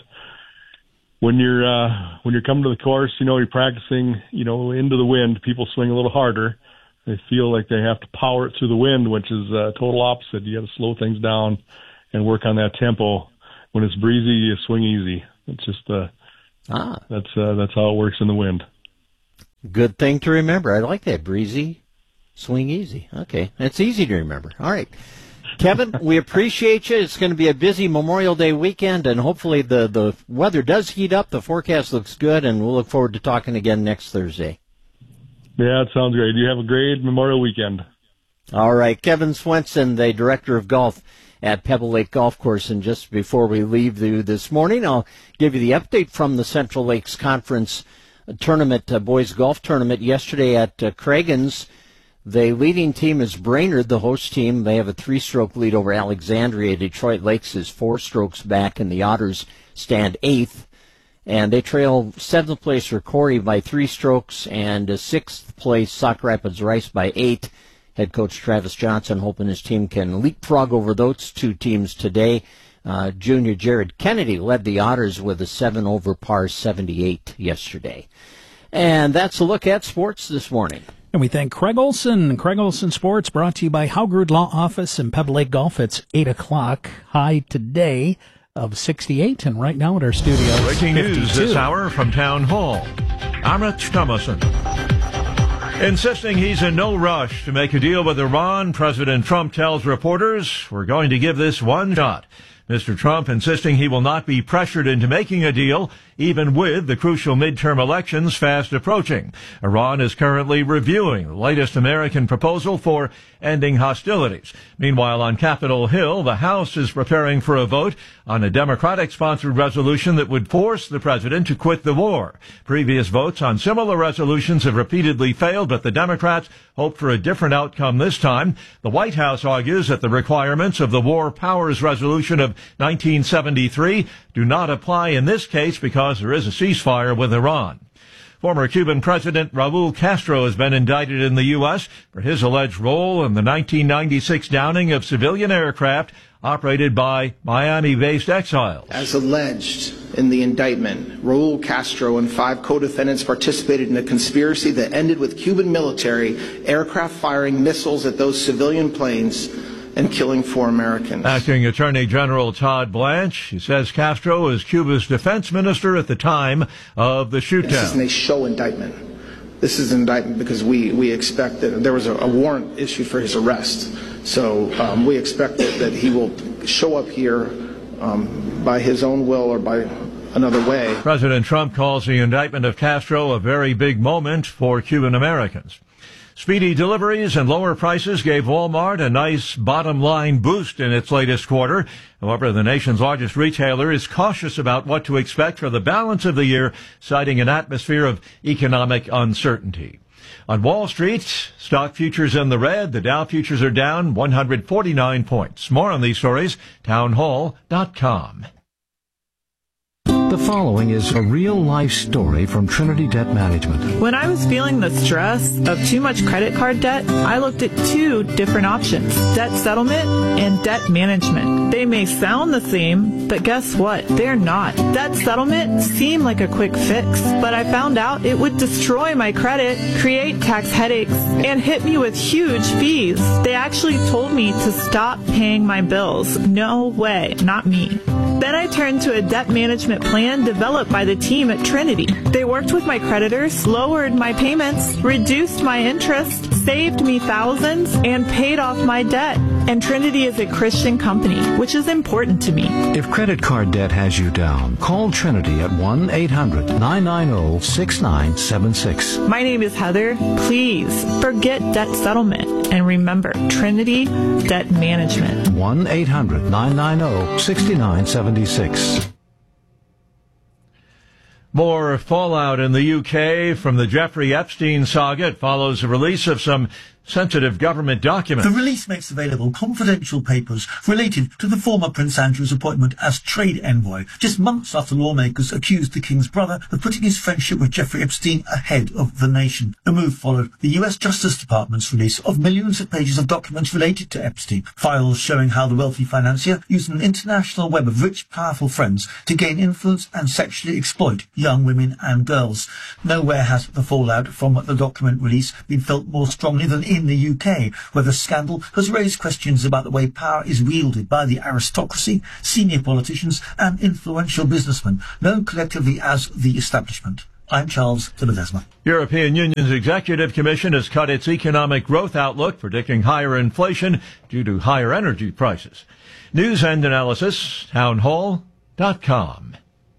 when you're uh, when you're coming to the course, you know, you're practicing, you know, into the wind, people swing a little harder. They feel like they have to power it through the wind, which is uh, total opposite. You got to slow things down and work on that tempo. When it's breezy, you swing easy. It's just uh, ah. that's uh, that's how it works in the wind. Good thing to remember. I like that. Breezy, swing easy. Okay, it's easy to remember. All right. Kevin, we appreciate you. It's going to be a busy Memorial Day weekend, and hopefully the, the weather does heat up. The forecast looks good, and we'll look forward to talking again next Thursday. Yeah, it sounds great. You have a great Memorial weekend. All right. Kevin Swenson, the director of golf at Pebble Lake Golf Course. And just before we leave you this morning, I'll give you the update from the Central Lakes Conference tournament, uh, boys golf tournament yesterday at uh, Craigens. The leading team is Brainerd, the host team. They have a three-stroke lead over Alexandria. Detroit Lakes is four strokes back, and the Otters stand eighth. And they trail seventh place for Corey by three strokes, and uh, sixth place Sauk Rapids Rice by eight. Head coach Travis Johnson hoping his team can leapfrog over those two teams today. Uh, junior Jared Kennedy led the Otters with a seven over par seventy-eight yesterday. And that's a look at sports this morning. And we thank Craig Olson. Craig Olson Sports brought to you by Haugerud Law Office and Pebble Lake Golf. It's eight o'clock. High today of sixty-eight. And right now at our studio, breaking news this hour from Town Hall. Amrit Thomason. Insisting he's in no rush to make a deal with Iran, President Trump tells reporters, we're going to give this one shot. Mister Trump insisting he will not be pressured into making a deal, even with the crucial midterm elections fast approaching. Iran is currently reviewing the latest American proposal for ending hostilities. Meanwhile, on Capitol Hill, the House is preparing for a vote on a Democratic-sponsored resolution that would force the president to quit the war. Previous votes on similar resolutions have repeatedly failed, but the Democrats hope for a different outcome this time. The White House argues that the requirements of the War Powers Resolution of nineteen seventy-three do not apply in this case because there is a ceasefire with Iran. Former Cuban President Raul Castro has been indicted in the U S for his alleged role in the nineteen ninety-six downing of civilian aircraft operated by Miami-based exiles. As alleged in the indictment, Raul Castro and five co-defendants participated in a conspiracy that ended with Cuban military aircraft firing missiles at those civilian planes and killing four Americans. Acting Attorney General Todd Blanche, he says Castro was Cuba's defense minister at the time of the shoot-down. This isn't a show indictment. This is an indictment because we, we expect that there was a, a warrant issued for his arrest. So um, we expect that, that he will show up here um, by his own will or by another way. President Trump calls the indictment of Castro a very big moment for Cuban Americans. Speedy deliveries and lower prices gave Walmart a nice bottom-line boost in its latest quarter. However, the nation's largest retailer is cautious about what to expect for the balance of the year, citing an atmosphere of economic uncertainty. On Wall Street, stock futures in the red. The Dow futures are down one hundred forty-nine points. More on these stories, townhall dot com. The following is a real-life story from Trinity Debt Management. When I was feeling the stress of too much credit card debt, I looked at two different options, debt settlement and debt management. They may sound the same, but guess what? They're not. Debt settlement seemed like a quick fix, but I found out it would destroy my credit, create tax headaches, and hit me with huge fees. They actually told me to stop paying my bills. No way, not me. Then I turned to a debt management plan developed by the team at Trinity. They worked with my creditors, lowered my payments, reduced my interest, saved me thousands, and paid off my debt. And Trinity is a Christian company, which is important to me. If credit card debt has you down, call Trinity at one eight hundred nine nine zero six nine seven six. My name is Heather. Please forget debt settlement and remember Trinity Debt Management. one eight hundred nine nine zero six nine seven six. More fallout in the U K from the Jeffrey Epstein saga. It follows the release of some sensitive government documents. The release makes available confidential papers related to the former Prince Andrew's appointment as trade envoy, just months after lawmakers accused the King's brother of putting his friendship with Jeffrey Epstein ahead of the nation. The move followed the U S Justice Department's release of millions of pages of documents related to Epstein, files showing how the wealthy financier used an international web of rich, powerful friends to gain influence and sexually exploit young women and girls. Nowhere has the fallout from the document release been felt more strongly than in the U K, where the scandal has raised questions about the way power is wielded by the aristocracy, senior politicians and influential businessmen, known collectively as the establishment. I'm Charles de Ledesma. European Union's Executive Commission has cut its economic growth outlook, predicting higher inflation due to higher energy prices. News and analysis, townhall dot com.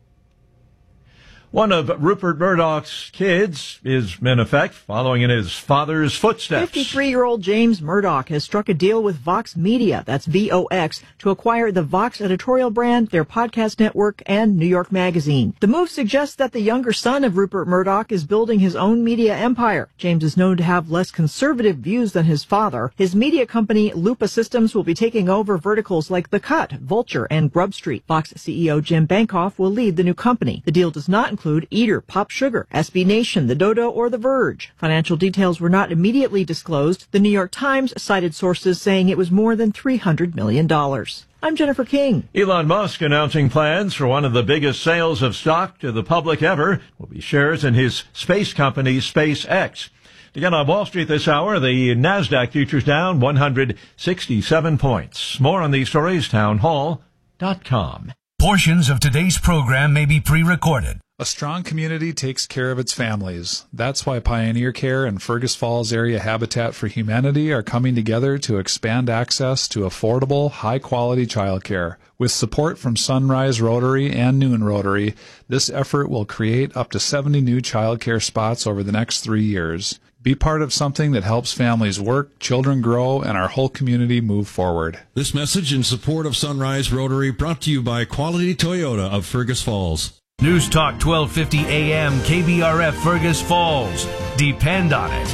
One of Rupert Murdoch's kids is, in effect, following in his father's footsteps. fifty-three-year-old James Murdoch has struck a deal with Vox Media, that's V O X, to acquire the Vox editorial brand, their podcast network, and New York Magazine. The move suggests that the younger son of Rupert Murdoch is building his own media empire. James is known to have less conservative views than his father. His media company, Lupa Systems, will be taking over verticals like The Cut, Vulture, and Grub Street. Vox C E O Jim Bankoff will lead the new company. The deal does not include include Eater, Pop Sugar, S B Nation, The Dodo, or The Verge. Financial details were not immediately disclosed. The New York Times cited sources saying it was more than three hundred million dollars. I'm Jennifer King. Elon Musk announcing plans for one of the biggest sales of stock to the public ever will be shares in his space company, SpaceX. To get on Wall Street this hour, the NASDAQ futures down one hundred sixty-seven points. More on these stories, townhall dot com. Portions of today's program may be pre-recorded. A strong community takes care of its families. That's why Pioneer Care and Fergus Falls Area Habitat for Humanity are coming together to expand access to affordable, high-quality childcare. With support from Sunrise Rotary and Noon Rotary, this effort will create up to seventy new childcare spots over the next three years. Be part of something that helps families work, children grow, and our whole community move forward. This message in support of Sunrise Rotary brought to you by Quality Toyota of Fergus Falls. News Talk twelve fifty A M K B R F Fergus Falls. Depend on it.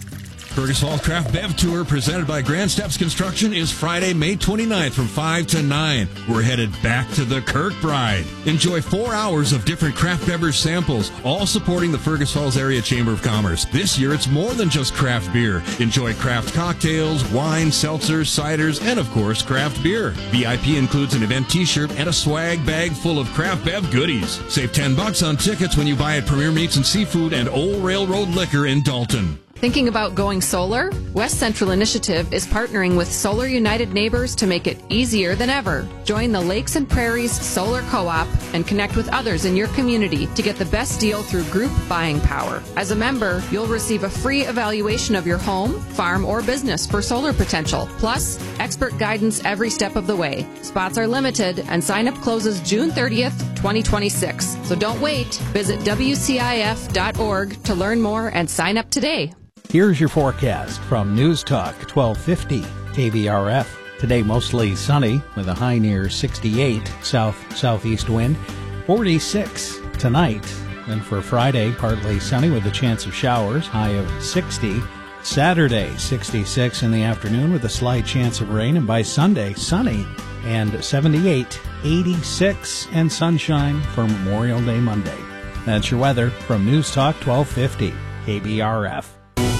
Fergus Falls Craft Bev Tour presented by Grand Steps Construction is Friday, May twenty-ninth from five to nine. We're headed back to the Kirkbride. Enjoy four hours of different craft beverage samples, all supporting the Fergus Falls Area Chamber of Commerce. This year, it's more than just craft beer. Enjoy craft cocktails, wine, seltzers, ciders, and of course, craft beer. V I P includes an event t-shirt and a swag bag full of craft bev goodies. Save ten bucks on tickets when you buy at Premier Meats and Seafood and Old Railroad Liquor in Dalton. Thinking about going solar? West Central Initiative is partnering with Solar United Neighbors to make it easier than ever. Join the Lakes and Prairies Solar Co-op and connect with others in your community to get the best deal through group buying power. As a member, you'll receive a free evaluation of your home, farm, or business for solar potential, plus expert guidance every step of the way. Spots are limited and sign-up closes June thirtieth, twenty twenty-six. So don't wait. Visit W C I F dot org to learn more and sign up today. Here's your forecast from News Talk twelve fifty K B R F. Today mostly sunny with a high near sixty-eight, south-southeast wind, forty-six tonight. And for Friday, partly sunny with a chance of showers, high of sixty. Saturday, sixty-six in the afternoon with a slight chance of rain. And by Sunday, sunny and seventy-eight, eighty-six, and sunshine for Memorial Day Monday. That's your weather from News Talk twelve fifty K B R F.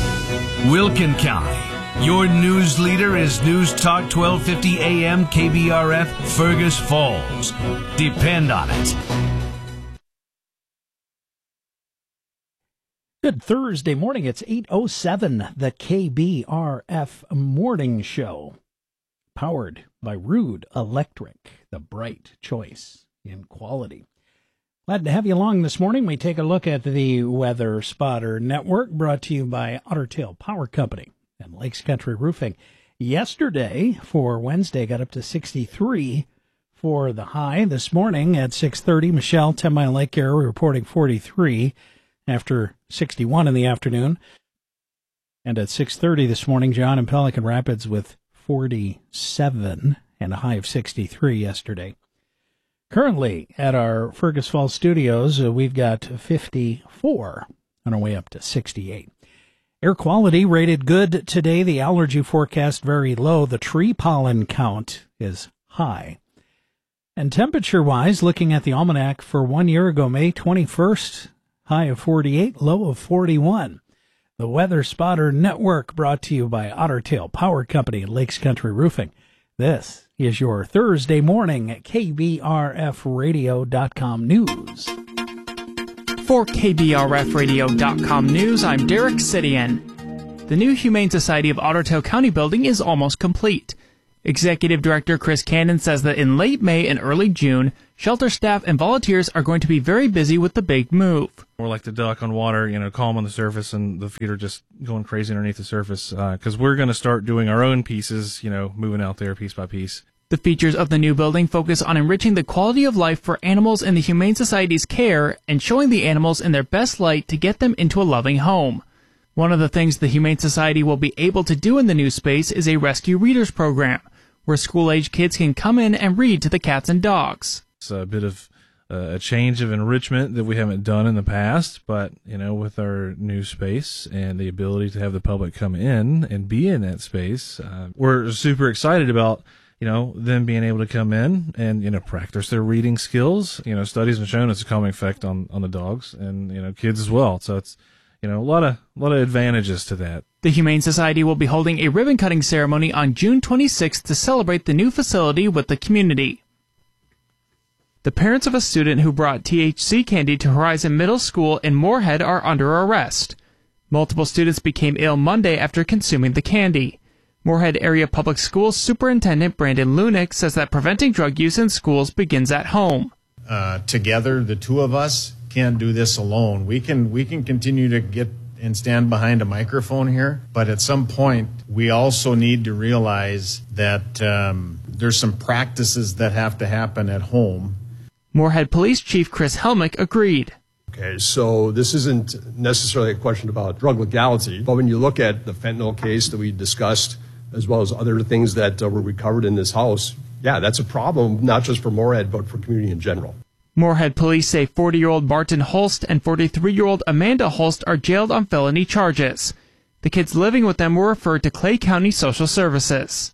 Wilkin County. Your news leader is News Talk twelve fifty A M K B R F Fergus Falls. Depend on it. Good Thursday morning. It's eight oh seven, the K B R F Morning Show. Powered by Rude Electric, the bright choice in quality. Glad to have you along this morning. We take a look at the Weather Spotter Network, brought to you by Otter Tail Power Company and Lakes Country Roofing. Yesterday, for Wednesday, got up to sixty-three for the high. This morning at six thirty, Michelle, ten Mile Lake area, reporting forty-three after sixty-one in the afternoon. And at six thirty this morning, John and Pelican Rapids with forty-seven and a high of sixty-three yesterday. Currently, at our Fergus Falls studios, uh, we've got fifty-four on our way up to sixty-eight. Air quality rated good today. The allergy forecast very low. The tree pollen count is high. And temperature-wise, looking at the almanac for one year ago, May twenty-first, high of forty-eight, low of forty-one. The Weather Spotter Network brought to you by Otter Tail Power Company and Lakes Country Roofing. This is your Thursday morning K B R F radio dot com news. For K B R F radio dot com news, I'm Derek Sidian. The new Humane Society of Otter Tail County building is almost complete. Executive Director Chris Cannon says that in late May and early June, shelter staff and volunteers are going to be very busy with the big move. We're like the duck on water, you know, calm on the surface, and the feet are just going crazy underneath the surface, because uh, we're going to start doing our own pieces, you know, moving out there piece by piece. The features of the new building focus on enriching the quality of life for animals in the Humane Society's care and showing the animals in their best light to get them into a loving home. One of the things the Humane Society will be able to do in the new space is a rescue readers program, where school-age kids can come in and read to the cats and dogs. It's a bit of uh, a change of enrichment that we haven't done in the past, but, you know, with our new space and the ability to have the public come in and be in that space, uh, we're super excited about, you know, them being able to come in and, you know, practice their reading skills. You know, studies have shown it's a calming effect on, on the dogs and, you know, kids as well. So it's, you know, a lot of, a lot of advantages to that. The Humane Society will be holding a ribbon-cutting ceremony on June twenty-sixth to celebrate the new facility with the community. The parents of a student who brought T H C candy to Horizon Middle School in Moorhead are under arrest. Multiple students became ill Monday after consuming the candy. Moorhead Area Public Schools Superintendent Brandon Lunick says that preventing drug use in schools begins at home. Uh, together, the two of us can't do this alone. We can we can continue to get and stand behind a microphone here, but at some point, we also need to realize that um, there's some practices that have to happen at home. Moorhead Police Chief Chris Helmick agreed. Okay, so this isn't necessarily a question about drug legality, but when you look at the fentanyl case that we discussed, as well as other things that uh, were recovered in this house, yeah, that's a problem, not just for Moorhead, but for community in general. Moorhead police say forty-year-old Martin Holst and forty-three-year-old Amanda Holst are jailed on felony charges. The kids living with them were referred to Clay County Social Services.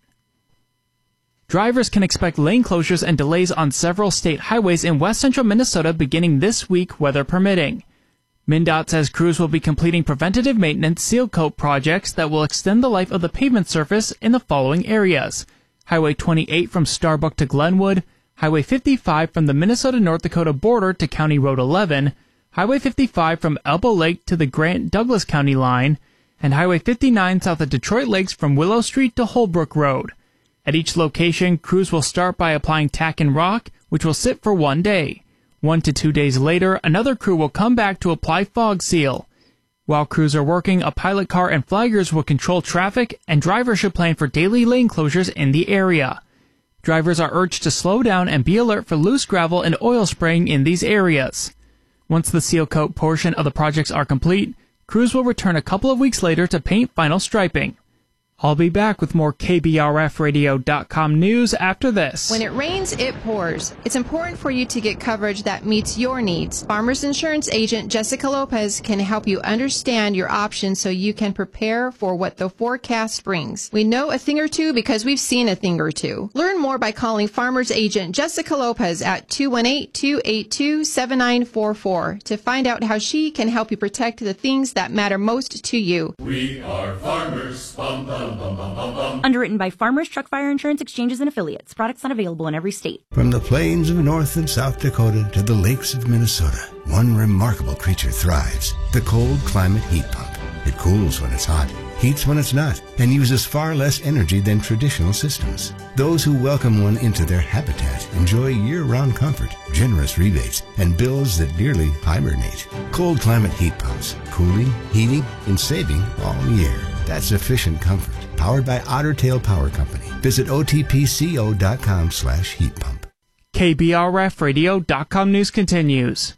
Drivers can expect lane closures and delays on several state highways in west central Minnesota beginning this week, weather permitting. MnDOT says crews will be completing preventative maintenance seal coat projects that will extend the life of the pavement surface in the following areas: Highway twenty-eight from Starbuck to Glenwood, Highway fifty-five from the Minnesota-North Dakota border to County Road eleven, Highway fifty-five from Elbow Lake to the Grant-Douglas County line, and Highway fifty-nine south of Detroit Lakes from Willow Street to Holbrook Road. At each location, crews will start by applying tack and rock, which will sit for one day. One to two days later, another crew will come back to apply fog seal. While crews are working, a pilot car and flaggers will control traffic, and drivers should plan for daily lane closures in the area. Drivers are urged to slow down and be alert for loose gravel and oil spraying in these areas. Once the seal coat portion of the projects are complete, crews will return a couple of weeks later to paint final striping. I'll be back with more K B R F radio dot com news after this. When it rains, it pours. It's important for you to get coverage that meets your needs. Farmers Insurance agent Jessica Lopez can help you understand your options so you can prepare for what the forecast brings. We know a thing or two because we've seen a thing or two. Learn more by calling Farmers agent Jessica Lopez at two one eight, two eight two, seven nine four four to find out how she can help you protect the things that matter most to you. We are farmers. Bum, bum. Underwritten by Farmers Truck Fire Insurance Exchanges and Affiliates. Products not available in every state. From the plains of North and South Dakota to the lakes of Minnesota, one remarkable creature thrives. The Cold Climate Heat Pump. It cools when it's hot, heats when it's not, and uses far less energy than traditional systems. Those who welcome one into their habitat enjoy year-round comfort, generous rebates, and bills that nearly hibernate. Cold Climate Heat Pumps. Cooling, heating, and saving all year. That's efficient comfort. Powered by Otter Tail Power Company. Visit O T P C O dot com slash heat pump. K B R F radio dot com news continues.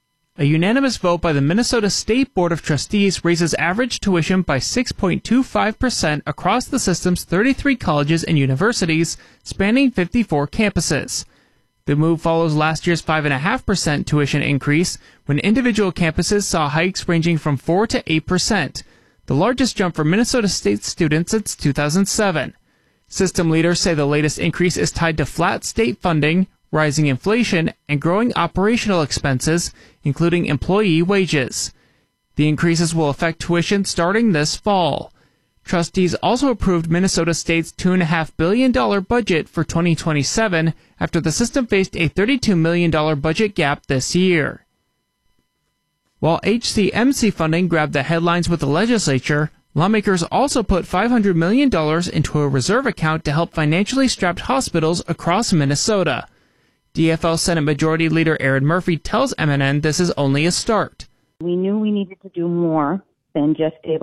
A unanimous vote by the Minnesota State Board of Trustees raises average tuition by six point two five percent across the system's thirty-three colleges and universities spanning fifty-four campuses. The move follows last year's five point five percent tuition increase when individual campuses saw hikes ranging from four to eight percent. the largest jump for Minnesota State students since two thousand seven. System leaders say the latest increase is tied to flat state funding, rising inflation, and growing operational expenses, including employee wages. The increases will affect tuition starting this fall. Trustees also approved Minnesota State's two point five billion dollars budget for twenty twenty-seven after the system faced a thirty-two million dollars budget gap this year. While H C M C funding grabbed the headlines with the legislature, lawmakers also put five hundred million dollars into a reserve account to help financially strapped hospitals across Minnesota. D F L Senate Majority Leader Erin Murphy tells M N N this is only a start. We knew we needed to do more than just stabilize